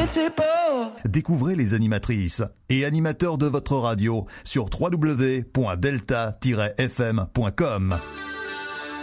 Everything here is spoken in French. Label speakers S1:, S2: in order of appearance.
S1: Découvrez les animatrices et animateurs de votre radio sur www.delta-fm.com.